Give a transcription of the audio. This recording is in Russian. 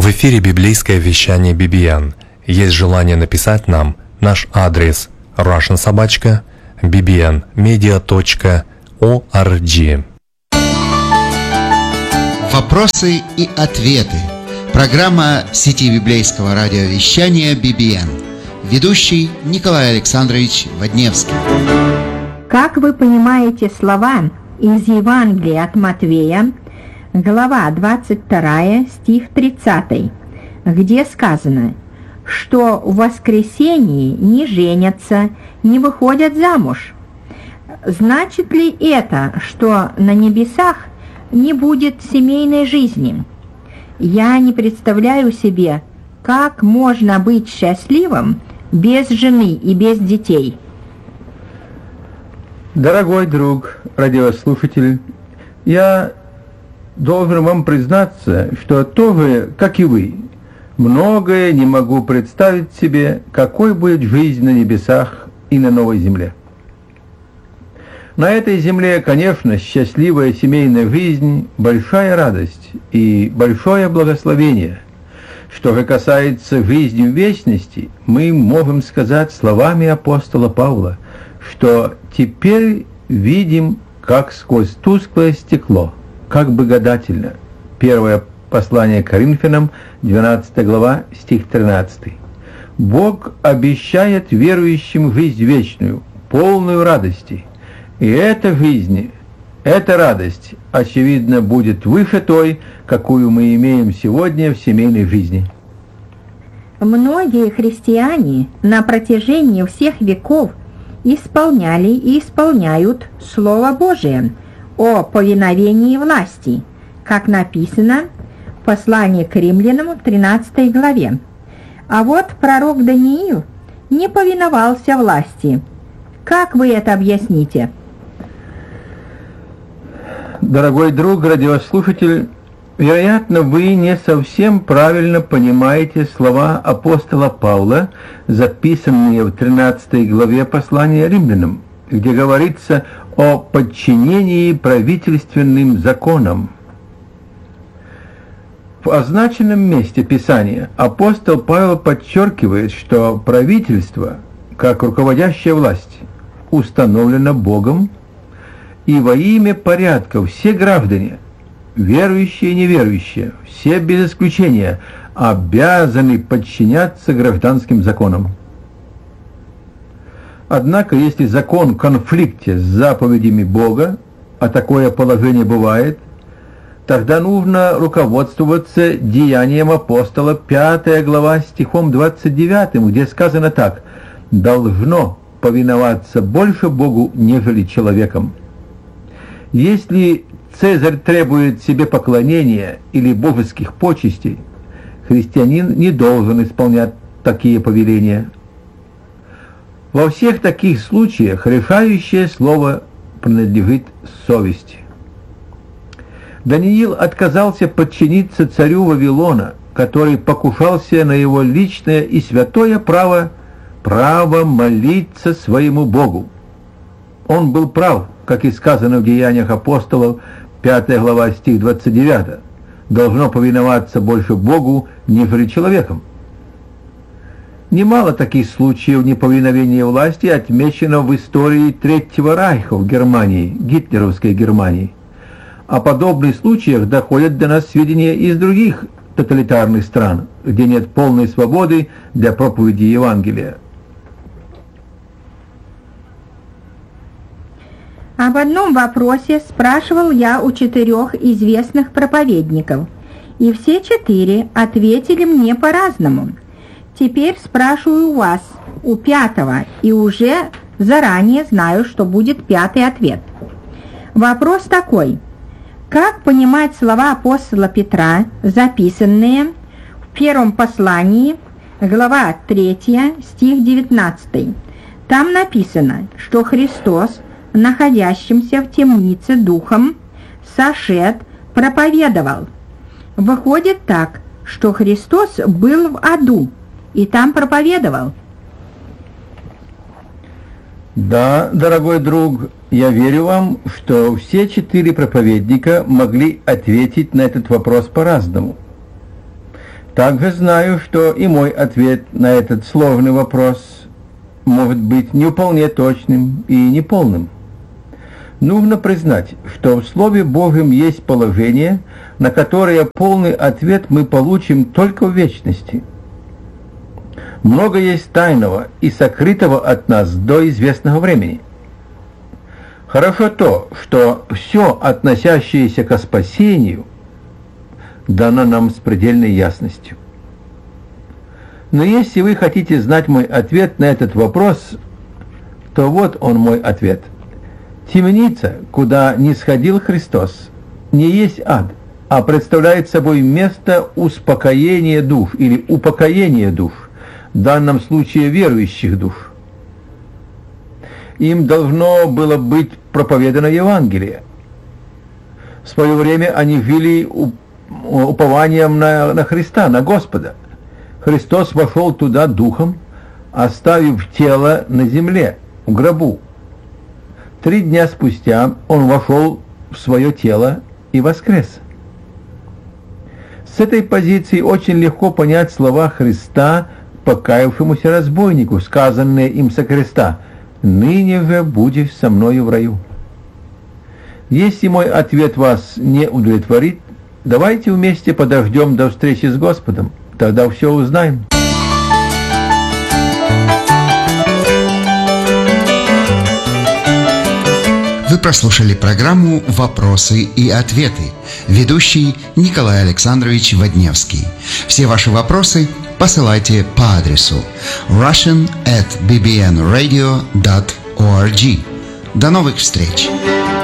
В эфире библейское вещание BBN. Есть желание написать нам? Наш адрес russiansobachka.bbnmedia.org. Вопросы и ответы. Программа сети библейского радиовещания BBN. Ведущий Николай Александрович Водневский. Как вы понимаете слова из Евангелия от Матвея, глава 22, стих 30, где сказано, что в воскресении не женятся, не выходят замуж? Значит ли это, что на небесах не будет семейной жизни? Я не представляю себе, как можно быть счастливым без жены и без детей. Дорогой друг, радиослушатель, я должен вам признаться, что тоже, как и вы, многое не могу представить себе, какой будет жизнь на небесах и на новой земле. На этой земле, конечно, счастливая семейная жизнь – большая радость и большое благословение. Что же касается жизни в вечности, мы можем сказать словами апостола Павла, что теперь видим, как сквозь тусклое стекло, как бы гадательно. Первое послание к Коринфянам, 12 глава, стих 13. Бог обещает верующим жизнь вечную, полную радости. И эта жизнь, эта радость, очевидно, будет выше той, какую мы имеем сегодня в семейной жизни. Многие христиане на протяжении всех веков исполняли и исполняют Слово Божие о повиновении власти, как написано в послании к Римлянам в 13 главе. А вот пророк Даниил не повиновался власти. Как вы это объясните? Дорогой друг, радиослушатель, вероятно, вы не совсем правильно понимаете слова апостола Павла, записанные в 13 главе послания Римлянам, где говорится о подчинении правительственным законам. В означенном месте Писания апостол Павел подчеркивает, что правительство, как руководящая власть, установлено Богом, и во имя порядка все граждане, верующие и неверующие, все без исключения, обязаны подчиняться гражданским законам. Однако, если закон в конфликте с заповедями Бога, а такое положение бывает, тогда нужно руководствоваться деянием апостола, 5 глава, стихом 29, где сказано так: «Должно повиноваться больше Богу, нежели человеком». Если Цезарь требует себе поклонения или божеских почестей, христианин не должен исполнять такие повеления. Во всех таких случаях решающее слово принадлежит совести. Даниил отказался подчиниться царю Вавилона, который покушался на его личное и святое право молиться своему Богу. Он был прав, как и сказано в Деяниях апостолов, 5 глава, стих 29. Должно повиноваться больше Богу, нежели человеком. Немало таких случаев неповиновения власти отмечено в истории Третьего Райха в Германии, гитлеровской Германии. О подобных случаях доходят до нас сведения из других тоталитарных стран, где нет полной свободы для проповеди Евангелия. Об одном вопросе спрашивал я у 4 известных проповедников, и все 4 ответили мне по-разному. Теперь спрашиваю у вас, у 5-го, и уже заранее знаю, что будет 5-й ответ. Вопрос такой: как понимать слова апостола Петра, записанные в первом послании, глава 3, стих 19? Там написано, что Христос, находящимся в темнице духом, сошед, проповедовал. Выходит так, что Христос был в аду и там проповедовал. Да, дорогой друг, я верю вам, что все 4 проповедника могли ответить на этот вопрос по-разному. также знаю, что и мой ответ на этот сложный вопрос может быть не вполне точным и неполным. Нужно признать, что в Слове Божьем есть положение, на которое полный ответ мы получим только в вечности. Много есть тайного и сокрытого от нас до известного времени. Хорошо то, что все, относящееся ко спасению, дано нам с предельной ясностью. Но если вы хотите знать мой ответ на этот вопрос, то вот он мой ответ. Темница, куда не сходил Христос, не есть ад, а представляет собой место успокоения душ или упокоения душ, в данном случае верующих душ. Им должно было быть проповедано Евангелие. В свое время они жили упованием на Христа, на Господа. Христос вошел туда духом, оставив тело на земле, в гробу. 3 дня спустя он вошел в свое тело и воскрес. С этой позиции очень легко понять слова Христа покаявшемуся разбойнику, сказанные им со креста: «Ныне же будешь со мною в раю». Если мой ответ вас не удовлетворит, давайте вместе подождем до встречи с Господом, тогда все узнаем. Вы прослушали программу «Вопросы и ответы». Ведущий Николай Александрович Водневский. Все ваши вопросы посылайте по адресу russian@bbnradio.org. До новых встреч!